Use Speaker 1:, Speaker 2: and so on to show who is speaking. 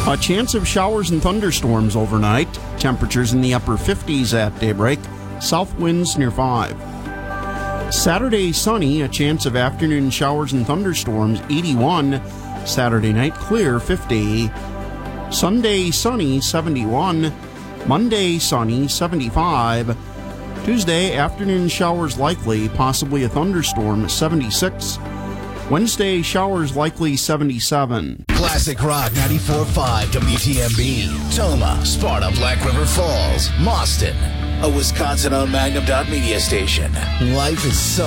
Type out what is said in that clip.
Speaker 1: A chance of showers and thunderstorms overnight. Temperatures in the upper 50s at daybreak. South winds near 5. Saturday sunny. A chance of afternoon showers and thunderstorms. 81. Saturday night clear. 50. Sunday sunny. 71. Monday sunny. 75. Tuesday afternoon showers likely. Possibly a thunderstorm. 76. Wednesday, showers likely. 77.
Speaker 2: Classic Rock 94.5 WTMB. Toma, Sparta, Black River Falls, Mauston. A Wisconsin-owned Magnum Dot media station. Life is so